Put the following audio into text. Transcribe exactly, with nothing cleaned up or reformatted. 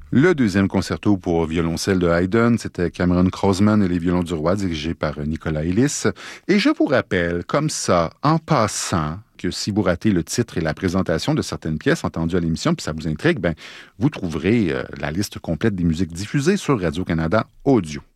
Le deuxième concerto pour violoncelle de Haydn, c'était Cameron Crossman et les violons du roi, dirigé par Nicolas Elis. Et je vous rappelle, comme ça, en passant, que si vous ratez le titre et la présentation de certaines pièces entendues à l'émission, puis ça vous intrigue, ben, vous trouverez euh, la liste complète des musiques diffusées sur Radio-Canada Audio.